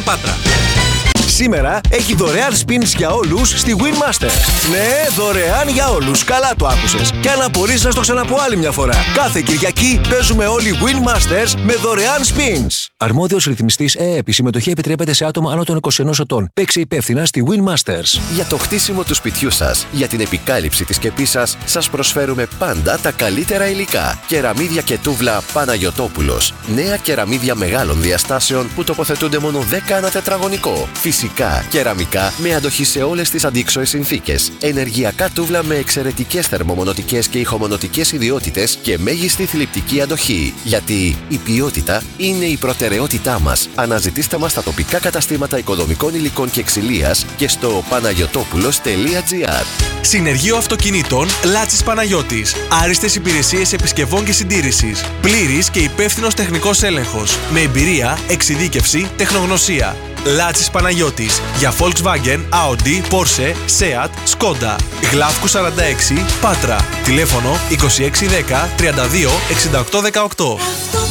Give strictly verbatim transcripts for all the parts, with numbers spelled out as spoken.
Πάτρα. Σήμερα έχει δωρεάν spins για όλους στη Winmasters. Ναι, δωρεάν για όλους. Καλά το άκουσες. Και αν απορείς να στο ξαναπώ άλλη μια φορά. Κάθε Κυριακή παίζουμε όλοι Winmasters με δωρεάν spins. Αρμόδιος ρυθμιστής ΕΕΠ. Η συμμετοχή επιτρέπεται σε άτομα άνω των είκοσι ενός ετών. Παίξε υπεύθυνα στη Winmasters. Για το χτίσιμο του σπιτιού σας, για την επικάλυψη της σκεπής σας, σας προσφέρουμε πάντα τα καλύτερα υλικά. Κεραμίδια και τούβλα Παναγιωτόπουλος. Νέα κεραμίδια μεγάλων διαστάσεων που τοποθετούνται μόνο δέκα ανά τετραγωνικό. Φυσικά, κεραμικά με αντοχή σε όλες τις αντίξωες συνθήκες. Ενεργειακά τούβλα με εξαιρετικές θερμομονωτικές και ηχομονωτικές ιδιότητες και μέγιστη θλιπτική αντοχή. Γιατί η ποιότητα είναι η προτεραιότητά μας. Αναζητήστε μας στα τοπικά καταστήματα οικοδομικών υλικών και ξυλίας και στο παναγιωτόπουλος τελεία τζι άρ. Συνεργείο Αυτοκινήτων Λάτσης Παναγιώτης. Άριστες υπηρεσίες επισκευών και συντήρησης. Πλήρης και υπεύθυνος τεχνικός έλεγχος. Με εμπειρία, εξειδίκευση, τεχνογνωσία. Λάτσης Παναγιώτης για Volkswagen, Audi, Porsche, Seat, Skoda. Γλάφκου σαράντα έξι, Πάτρα. Τηλέφωνο είκοσι έξι δέκα τριάντα δύο εξήντα οκτώ δεκαοκτώ.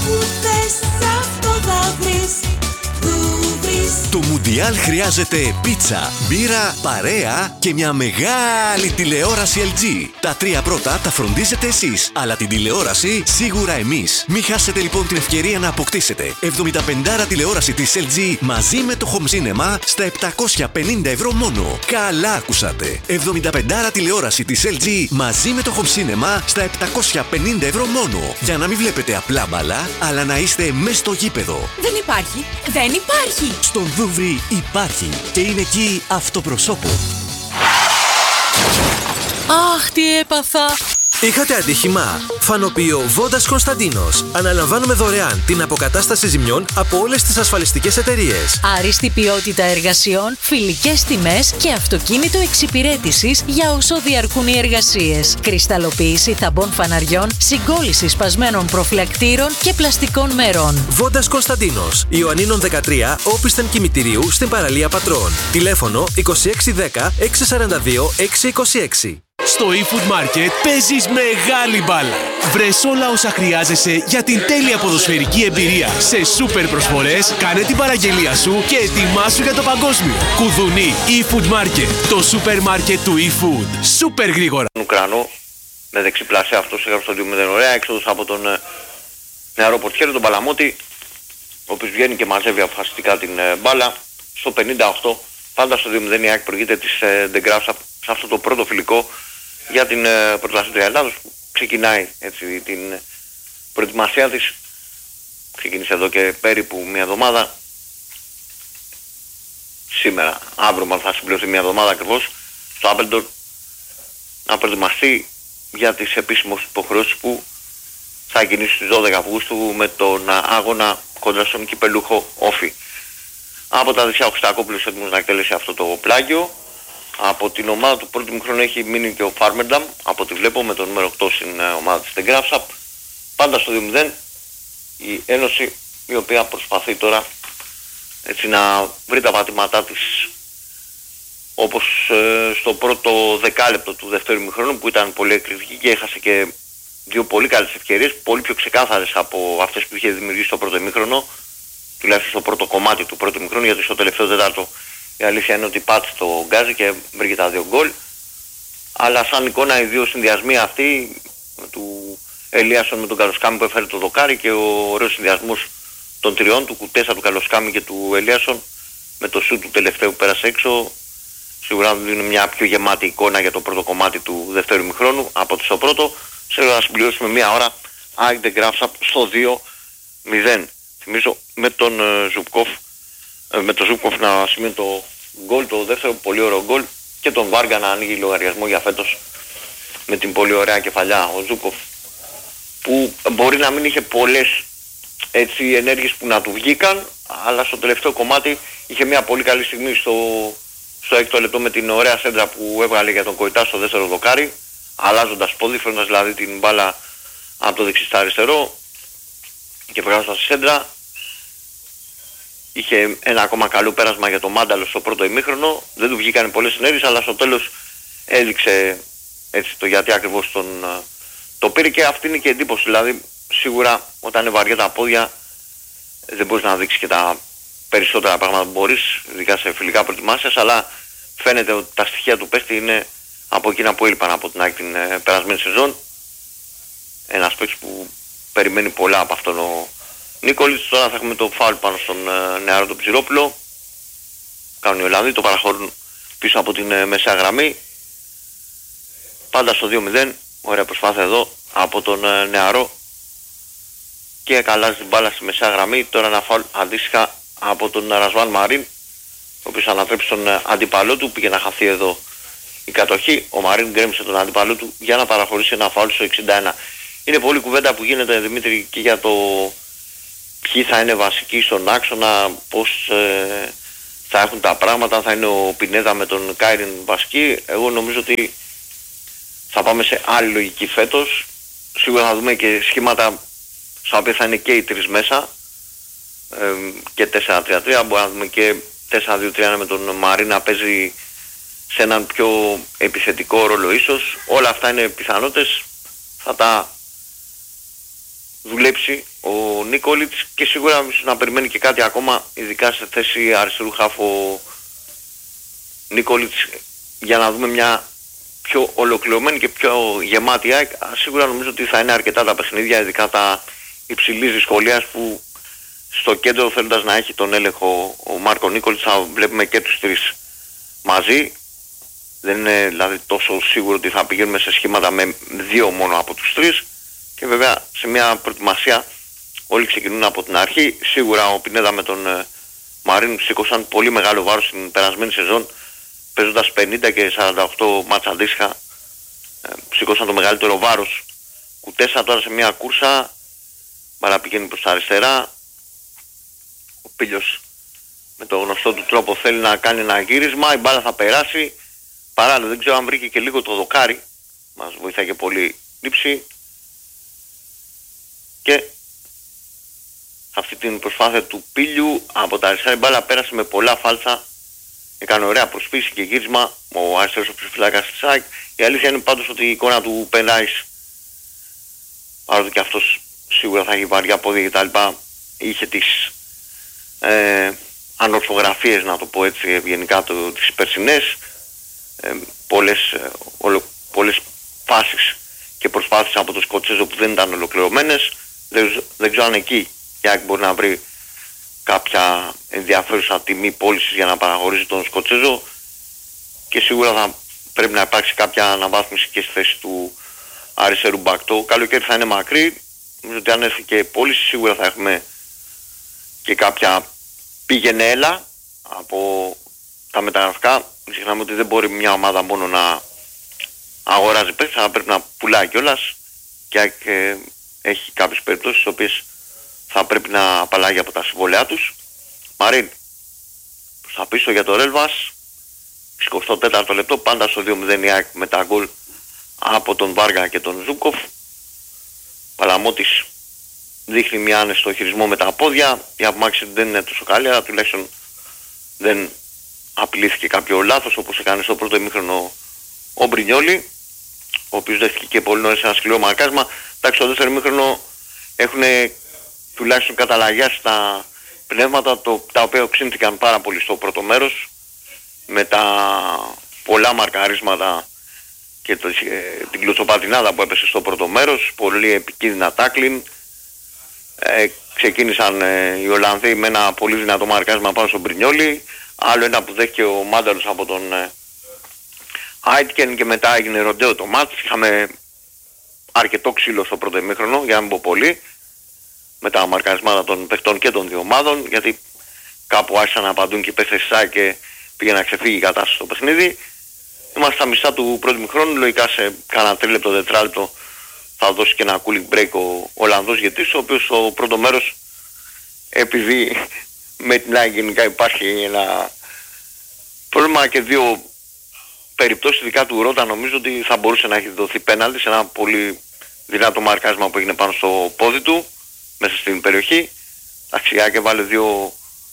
Το Μουντιάλ χρειάζεται πίτσα, μπύρα, παρέα και μια μεγάλη τηλεόραση ελ τζι. Τα τρία πρώτα τα φροντίζετε εσείς, αλλά την τηλεόραση σίγουρα εμείς. Μην χάσετε λοιπόν την ευκαιρία να αποκτήσετε εβδομήντα πέντε τηλεόραση της ελ τζι μαζί με το Home Cinema στα επτακόσια πενήντα ευρώ μόνο. Καλά ακούσατε! εβδομήντα πέντε τηλεόραση της ελ τζι μαζί με το Home Cinema στα επτακόσια πενήντα ευρώ μόνο. Για να μην βλέπετε απλά μπαλά, αλλά να είστε μες στο γήπεδο. Δεν υπάρχει! Δεν υπάρχει! Στον Δούβρι υπάρχει και είναι εκεί αυτοπροσώπου. Αχ, τι έπαθα! Είχατε ατύχημα? Φανοποιείο Βόντας Κωνσταντίνος. Αναλαμβάνουμε δωρεάν την αποκατάσταση ζημιών από όλες τις ασφαλιστικές εταιρείες. Άριστη ποιότητα εργασιών, φιλικές τιμές και αυτοκίνητο εξυπηρέτησης για όσο διαρκούν οι εργασίες. Κρυσταλλοποίηση θαμπών φαναριών, συγκόλληση σπασμένων προφυλακτήρων και πλαστικών μέρων. Βόντας Κωνσταντίνος. Ιωαννίνων δεκατρία, όπισθεν κημητηρίου στην παραλία Πατρών. Τηλέφωνο είκοσι έξι δέκα έξι σαράντα δύο έξι είκοσι έξι. Στο eFood Market παίζεις μεγάλη μπάλα. Βρες όλα όσα χρειάζεσαι για την τέλεια ποδοσφαιρική εμπειρία. Σε σούπερ προσφορές, κάνε την παραγγελία σου και ετοιμάσου για το παγκόσμιο. Κουδουνί eFood Market, το σούπερ μάρκετ του eFood. Σούπερ γρήγορα. Ουκρανό, με δεξιπλάσια αυτός έγραψε το δύο μηδέν. Ωραία έξοδος από τον ε, νεαρό πορτιέρο, τον Παλαμότη, ο οποίος βγαίνει και μαζεύει αποφασιστικά την ε, μπάλα. Στο πενήντα οκτώ, πάντα στο δύο μηδέν η ΑΕΚ προηγείται της ε, De Graaf σε αυτό το πρώτο φιλικό για την ε, πρωτοβουλία του Ελλάδος που ξεκινάει έτσι, την προετοιμασία της. Ξεκίνησε εδώ και περίπου μια εβδομάδα. Σήμερα, αύριο μάλλον θα συμπληρωθεί μια εβδομάδα ακριβώς στο Άπελντορ να προετοιμαστεί για τις επίσημες υποχρεώσεις που θα κινήσει στις δώδεκα Αυγούστου με τον αγώνα κοντά στον κυπελούχο Όφη. Από τα δεξιά ο Χριστακόπουλος έτοιμος να εκτελέσει αυτό το πλάγιο. Από την ομάδα του πρώτου μηχρόνου έχει μείνει και ο Φάρμερνταμ, από ό,τι βλέπω, με το νούμερο οκτώ στην ομάδα της De Graaf. Πάντα στο δύο μηδέν η Ένωση, η οποία προσπαθεί τώρα έτσι να βρει τα πατήματά της, όπως ε, στο πρώτο δεκάλεπτο του δεύτερου μηχρόνου που ήταν πολύ εκρηκτική και έχασε και δύο πολύ καλές ευκαιρίες, πολύ πιο ξεκάθαρες από αυτές που είχε δημιουργήσει στο πρώτο ημίχρονο, τουλάχιστον στο πρώτο κομμάτι του πρώτου ημίχρονου, γιατί στο τελευταίο τετάρτο η αλήθεια είναι ότι πάτησε το γκάζι και βρήκε τα δύο γκολ. Αλλά σαν εικόνα οι δύο συνδυασμοί αυτοί του Ελίασον με τον Καλοσκάμι που έφερε το δοκάρι και ο ωραίος συνδυασμός των τριών, του Κουτέσα, του Καλοσκάμι και του Ελίασον με το σου του τελευταίου που πέρασε έξω, σίγουρα δίνουν μια πιο γεμάτη εικόνα για το πρώτο κομμάτι του δεύτερου ημιχρόνου από το στο πρώτο. Σε να συμπληρώσουμε μια ώρα ΑΕΚ De Graaf στο δύο μηδέν. Θυμίζω με τον uh, Ζουπκόφ με τον Ζούπκοφ να σημαίνει το γκολ, το δεύτερο πολύ ωραίο γκολ, και τον Βάργα να ανοίγει λογαριασμό για φέτος με την πολύ ωραία κεφαλιά. Ο Ζούπκοφ που μπορεί να μην είχε πολλές έτσι ενέργειες που να του βγήκαν, αλλά στο τελευταίο κομμάτι είχε μια πολύ καλή στιγμή στο, στο έκτο λεπτό με την ωραία σέντρα που έβγαλε για τον Κοϊτά στο δεύτερο δοκάρι, αλλάζοντας πόδι, φέρνοντας δηλαδή την μπάλα από το δεξί στα αριστερό και βγάζοντας τη σέντρα. Είχε ένα ακόμα καλό πέρασμα για το Μάνταλο στο πρώτο ημίχρονο. Δεν του βγήκαν πολλές ενέργειες, αλλά στο τέλος έδειξε έτσι το γιατί ακριβώς τον, το πήρε, και αυτή είναι και εντύπωση. Δηλαδή σίγουρα όταν είναι βαριά τα πόδια δεν μπορείς να δείξεις και τα περισσότερα πράγματα που μπορείς, ειδικά σε φιλικά προετοιμάσεις, αλλά φαίνεται ότι τα στοιχεία του παίχτη είναι από εκείνα που έλειπαν από την ΑΕΚ την ε, περασμένη σεζόν. Ένας παίκτης που περιμένει πολλά από αυτόν ο Νίκολιτς. Τώρα θα έχουμε το φάουλ πάνω στον ε, νεαρό τον Ψηρόπουλο. Κάνουν οι Ολλανδοί, το παραχωρούν πίσω από την ε, μεσαία γραμμή. Πάντα στο δύο μηδέν, ωραία προσπάθεια εδώ από τον ε, νεαρό. Και καλάζει την μπάλα στη μεσαία γραμμή. Τώρα ένα φάουλ αντίστοιχα από τον Ρασβάν Μαρίν, ο οποίος ανατρέψει τον ε, αντίπαλό του, πήγε να χαθεί εδώ η κατοχή. Ο Μαρίν γκρέμισε τον αντίπαλό του για να παραχωρήσει ένα φάουλ στο εξήντα ένα. Είναι πολλή κουβέντα που γίνεται, Δημήτρη, και για το ποιοι θα είναι βασικοί στον άξονα, πώς ε, θα έχουν τα πράγματα, αν θα είναι ο Πινέδα με τον Κάιριν βασική. Εγώ νομίζω ότι θα πάμε σε άλλη λογική φέτος. Σίγουρα θα δούμε και σχήματα στα οποία θα είναι και οι τρεις μέσα, ε, και τέσσερα τρία τρία, μπορεί να δούμε και τέσσερα δύο τρία με τον Μαρίν να παίζει σε έναν πιο επιθετικό ρόλο ίσως. Όλα αυτά είναι πιθανότητες, θα τα δουλέψει ο Νίκολιτς και σίγουρα να περιμένει και κάτι ακόμα, ειδικά σε θέση αριστερού χάφου ο Νίκολιτς, για να δούμε μια πιο ολοκληρωμένη και πιο γεμάτη ΑΕΚ. Σίγουρα νομίζω ότι θα είναι αρκετά τα παιχνίδια, ειδικά τα υψηλής δυσκολίας, που στο κέντρο, θέλοντας να έχει τον έλεγχο ο Μάρκο Νίκολιτς, θα βλέπουμε και τους τρεις μαζί. Δεν είναι δηλαδή τόσο σίγουρο ότι θα πηγαίνουμε σε σχήματα με δύο μόνο από τους τρεις. Και βέβαια σε μια προετοιμασία όλοι ξεκινούν από την αρχή. Σίγουρα ο Πινέδα με τον ε, Μαρίν σήκωσαν πολύ μεγάλο βάρος στην περασμένη σεζόν, παίζοντας πενήντα και σαράντα οκτώ μάτσα αντίστοιχα. Ε, σήκωσαν το μεγαλύτερο βάρος. Κουτέσα τώρα σε μια κούρσα, μπάλα πηγαίνει προς τα αριστερά. Ο Πίλιος με το γνωστό του τρόπο θέλει να κάνει ένα γύρισμα, η μπάλα θα περάσει. Παράλληλα δεν ξέρω αν βρήκε και λίγο το δοκάρι, μας βοηθάει και πολύ λήψη. Και αυτή την προσπάθεια του Πίλιου από τα αριστερά, η μπάλα πέρασε με πολλά φάλτσα, έκανε ωραία προσπίση και γύρισμα ο αριστερός ψηφιλάκας της ΑΕΚ. Η αλήθεια είναι πάντως ότι η εικόνα του Πενράις, παρότι και αυτός σίγουρα θα έχει βαριά πόδια και τα λοιπά, είχε τις ε, ανορθογραφίες, να το πω έτσι ευγενικά, το, τις περσινές, ε, πολλές, ε, ολο, πολλές φάσεις και προσπάθειες από το Σκοτσέζο που δεν ήταν ολοκληρωμένες. Δεν, δεν ξέρω αν εκεί η ΑΕΚ μπορεί να βρει κάποια ενδιαφέρουσα τιμή πώλησης για να παραχωρήσει τον Σκοτσέζο, και σίγουρα θα πρέπει να υπάρξει κάποια αναβάθμιση και στη θέση του αριστερού μπακ. Το καλοκαίρι θα είναι μακρύ, νομίζω ότι αν έρθει και πώληση σίγουρα θα έχουμε και κάποια πήγαινε έλα από τα μεταγραφικά. Μην ξεχνάμε ότι δεν μπορεί μια ομάδα μόνο να αγοράζει παίκτες, αλλά πρέπει να πουλάει κιόλας, και ε, έχει κάποιες περιπτώσεις στις οποίες θα πρέπει να απαλλάγει από τα συμβόλαιά τους. Μαρίν προς τα πίσω για το Ρέλβας, εικοστό τέταρτο λεπτό, πάντα στο δύο μηδέν η ΑΕΚ με τα γκολ από τον Βάργα και τον Ζούκοφ. Παλαμώτης δείχνει μια άνεση στο χειρισμό με τα πόδια, η απομάκρυνση δεν είναι τόσο καλή, αλλά τουλάχιστον δεν απειλήθηκε κάποιο λάθος όπως έκανε στο πρώτο ημίχρονο ο Μπρινιόλι, ο οποίος δέχτηκε και πολύ νωρίς ένα σκληρό μαρκάσμα. Εντάξει, στο δεύτερο ημίχρονο έχουν τουλάχιστον καταλαγιάσει τα πνεύματα, το, τα οποία οξύνθηκαν πάρα πολύ στο πρώτο μέρος, με τα πολλά μαρκαρίσματα και το, ε, την κλωτσοπατινάδα που έπεσε στο πρώτο μέρος, πολύ επικίνδυνα τάκλιν. Ε, ξεκίνησαν ε, οι Ολλανδοί με ένα πολύ δυνατό μαρκάσμα πάνω στον Μπρινιόλι, άλλο ένα που δέχτηκε ο Μάνταλος από τον ε, Άιτκεν, και μετά έγινε ροντέο το μάτς. Είχαμε αρκετό ξύλο στο πρώτο ημίχρονο, για να μην πω πολύ, με τα μαρκαρισμάτα των παιχτών και των δύο ομάδων, γιατί κάπου άρχισαν να απαντούν και οι παίχτες της ΑΕΚ και πήγε να ξεφύγει η κατάσταση στο παιχνίδι. Είμαστε στα μισά του πρώτου ημιχρόνου, λογικά σε κάνα τρίλεπτο, τετράλεπτο θα δώσει και ένα cooling break ο Ολλανδός ηγετής, ο οποίος στο πρώτο μέρος, επειδή με την ΑΕΚ γενικά υπάρχει ένα πρόβλημα και δύο περιπτώσεις, ειδικά του Ρότα, νομίζω ότι θα μπορούσε να έχει δοθεί πέναλτι σε ένα πολύ δυνατό μαρκάσμα που έγινε πάνω στο πόδι του μέσα στην περιοχή. Αξιά και βάλε δύο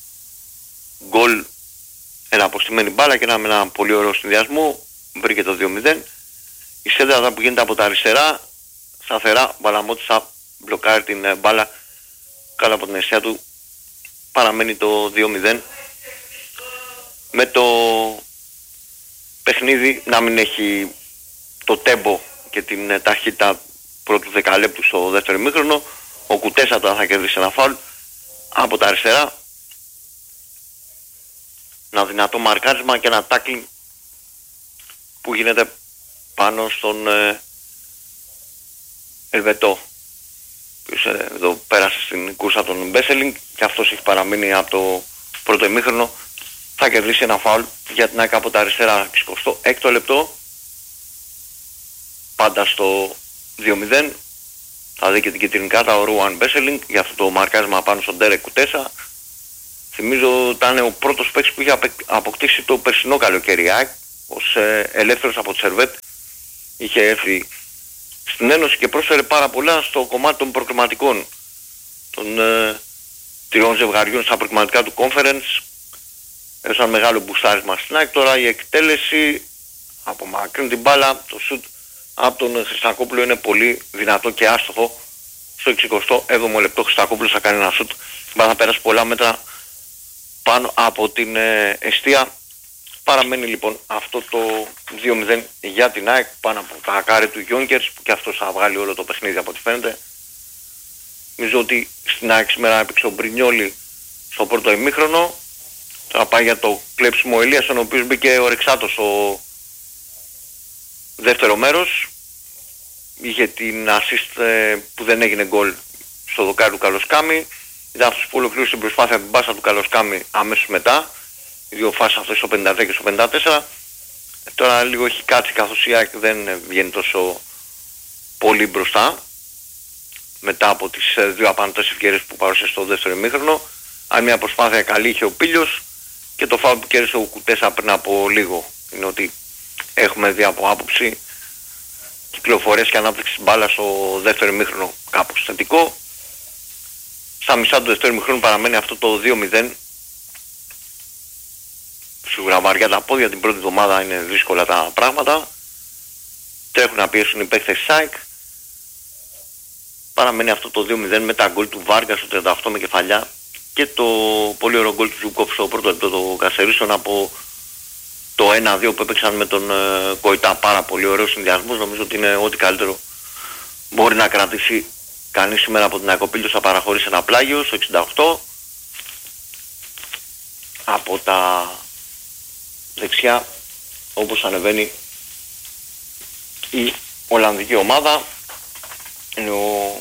γκολ, ένα αποστημένη μπάλα και ένα με ένα πολύ ωραίο συνδυασμό, βρήκε το δύο μηδέν. Η σέντρα που γίνεται από τα αριστερά, σταθερά, ο Παλαμώτης θα μπλοκάρει την μπάλα κάτω από την αιστεία του παραμένει το δύο μηδέν. Με το παιχνίδι να μην έχει το τέμπο και την ταχύτητα πρώτου δεκαλέπτου στο δεύτερο ημίχρονο. Ο Κουτέσα τώρα θα κερδίσει ένα φάουλ από τα αριστερά. Ένα δυνατό μαρκάρισμα και ένα τάκλινγκ που γίνεται πάνω στον ε, Ελβετό. Ποιος ε, εδώ πέρασε στην κούρσα των Μπέσελινγκ και αυτός έχει παραμείνει από το πρώτο ημίχρονο. Θα κερδίσει ένα φάουλ για την ΑΕΚ από τα αριστερά. εικοστό έκτο λεπτό. Πάντα στο δύο μηδέν. Θα δει και την κίτρινη κάρτα ο Ρούαν Μπέσελινγκ για αυτό το μαρκάρισμα πάνω στον Ντέρεκ Κουτέσα. Θυμίζω ήταν ο πρώτος παίκτης που είχε αποκτήσει το περσινό καλοκαίρι ΑΕΚ ως ε, ελεύθερος από τη Σερβέτ. Είχε έρθει στην Ένωση και πρόσφερε πάρα πολλά στο κομμάτι των προκριματικών των ε, τριών ζευγαριών στα προκριματικά του Conference. Έδωσαν μεγάλο μπουστάρισμα στην ΑΕΚ. Τώρα η εκτέλεση από μακρύν την μπάλα, το σουτ από τον Χριστακόπουλο είναι πολύ δυνατό και άστοχο. Στο εικοστό έβδομο λεπτό Χριστακόπουλος θα κάνει ένα σουτ. Θα πέρασε πολλά μέτρα πάνω από την ε, εστία. Παραμένει λοιπόν αυτό το δύο μηδέν για την ΑΕΚ πάνω από τα ακάρι του Γιόνκερς που και αυτός θα βγάλει όλο το παιχνίδι από ό,τι φαίνεται. Νομίζω ότι στην ΑΕΚ σήμερα έπαιξε ο Μπρινιόλι στο πρώτο ημίχρονο. Θα πάει για το κλέψιμο Ελίας, στον οποίο μπήκε ο Ρεξάτος στο δεύτερο μέρος. Είχε την assist ε, που δεν έγινε γκολ στο δοκάρι του Καλοσκάμι. Ήταν αυτός που ολοκλήρωσε την προσπάθεια την μπάσα του Καλοσκάμι αμέσως μετά. Οι δύο φάσεις αυτές στο πενήντα τρία και στο πενήντα τέσσερα. Ε, τώρα λίγο έχει κάτσει καθώς η ΑΕΚ δεν βγαίνει τόσο πολύ μπροστά. Μετά από τις ε, δύο απαντές ευκαιρίες που παρουσίασε στο δεύτερο ημίχρονο. Αν μια προσπάθεια καλή είχε ο Πίλιος και το φάουλ που κέρδισε ο Κουτέσα πριν από λίγο. Είναι ότι έχουμε δει από άποψη κυκλοφορίες και ανάπτυξη μπάλα στο δεύτερο ημίχρονο κάπως θετικό. Στα μισά του δεύτερου ημίχρονου παραμένει αυτό το δύο μηδέν. Σίγουρα βαριά τα πόδια, την πρώτη εβδομάδα είναι δύσκολα τα πράγματα. Τρέχουν να πιέσουν οι παίκτες ΣΑΙΚ. Παραμένει αυτό το δύο μηδέν με τα γκολ του Βάργα στο τριάντα οκτώ με κεφαλιά και το πολύ ωραίο γκολ του Ζουκόφ στο πρώτο επίπεδο Κασερίσων από το ένα δύο που έπαιξαν με τον ε, Κοϊτά. Πάρα πολύ ωραίο συνδυασμός. Νομίζω ότι είναι ό,τι καλύτερο μπορεί να κρατήσει κανείς σήμερα από την Ακοπήλιο. Θα παραχωρήσει ένα πλάγιο στο εξήντα οκτώ. Από τα δεξιά όπως ανεβαίνει η Ολλανδική ομάδα. Είναι ο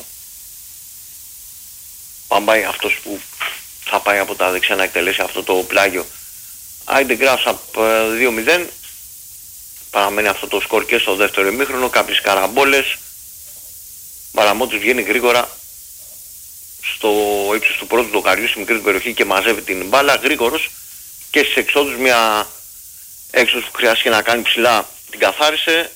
Παμπάι αυτός που θα πάει από τα δεξιά να εκτελέσει αυτό το πλάγιο. Άιντε Γκράουσαπ δύο μηδέν. Παραμένει αυτό το σκορ και στο δεύτερο ημίχρονο. Κάποιες καραμπόλες. Μπαραμότης βγαίνει γρήγορα στο ύψος του πρώτου δοκαριού στη μικρή περιοχή και μαζεύει την μπάλα. Γρήγορος και στις εξόδους μια έξοδος που χρειάστηκε να κάνει ψηλά την καθάρισε.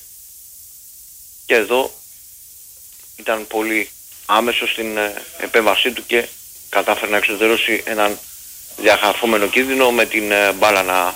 Και εδώ ήταν πολύ άμεσο στην επέμβασή του και κατάφερε να εξωτερώσει έναν διαχαρφόμενο κίνδυνο με την μπάλα να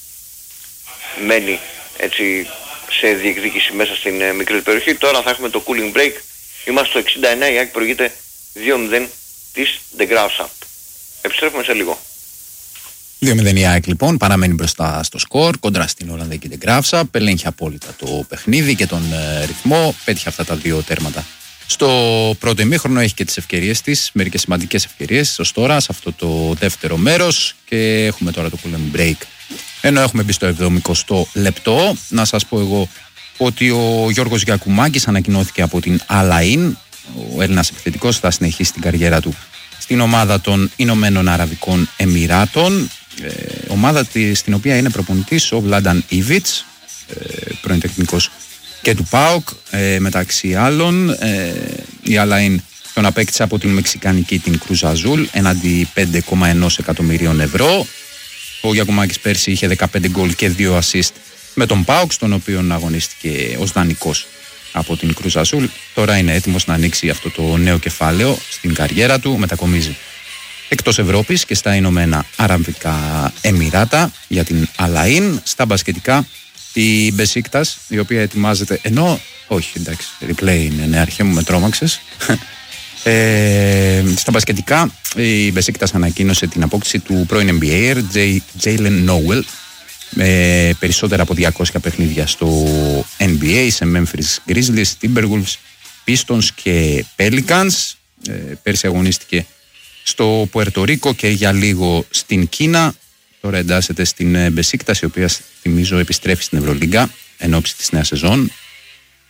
μένει έτσι σε διεκδίκηση μέσα στην μικρή περιοχή. Τώρα θα έχουμε το cooling break. Είμαστε στο εξήντα εννέα, η ΑΕΚ προηγείται δύο μηδέν της De Graafschap. Επιστρέφουμε σε λίγο. δύο μηδέν η ΑΕΚ λοιπόν παραμένει μπροστά στο σκορ κοντρά στην Ολλανδική De Graafschap. Ελέγχει απόλυτα το παιχνίδι και τον ε, ρυθμό. Πέτυχε αυτά τα δύο τέρματα. Στο πρώτο ημίχρονο έχει και τις ευκαιρίες της, μερικές σημαντικές ευκαιρίες ως τώρα σε αυτό το δεύτερο μέρος και έχουμε τώρα το cooling break. Ενώ έχουμε μπει στο εβδομηκοστό λεπτό, να σας πω εγώ ότι ο Γιώργος Γιακουμάκης ανακοινώθηκε από την Αλαΐν. Ο Έλληνας επιθετικός θα συνεχίσει την καριέρα του στην ομάδα των Ηνωμένων Αραβικών Εμιράτων, ε, ομάδα τη, στην οποία είναι προπονητής ο Βλάνταν Ήβιτς, ε, πρώην τεχνικός και του ΠΑΟΚ, ε, μεταξύ άλλων. Ε, η Αλαΐν τον απέκτησε από την Μεξικανική την Κρουζαζούλ έναντι πέντε κόμμα ένα εκατομμυρίων ευρώ. Ο Γιακουμάκης πέρσι είχε δεκαπέντε γκολ και δύο assist με τον ΠΑΟΚ, στον οποίο αγωνίστηκε ως δανεικός από την Κρουζαζούλ. Τώρα είναι έτοιμος να ανοίξει αυτό το νέο κεφάλαιο στην καριέρα του. Μετακομίζει εκτός Ευρώπης και στα Ηνωμένα Αραβικά Εμιράτα για την Αλαΐν. Στα μπασκετικά η Μπεσίκτας, η οποία ετοιμάζεται, ενώ όχι εντάξει, replay είναι, ναι, αρχέ μου με τρόμαξες. Ε, στα μπασκετικά, η Μπεσίκτας ανακοίνωσε την απόκτηση του πρώην N B A Jalen Nowell με περισσότερα από διακόσια παιχνίδια στο N B A σε Memphis Grizzlies, Timberwolves, Pistons και Pelicans. Ε, πέρσι αγωνίστηκε στο Πουερτορίκο και για λίγο στην Κίνα. Τώρα εντάσσεται στην Μπεσίκτας, η οποία θυμίζω επιστρέφει στην Ευρωλίγκα εν ώψη της νέας σεζόν.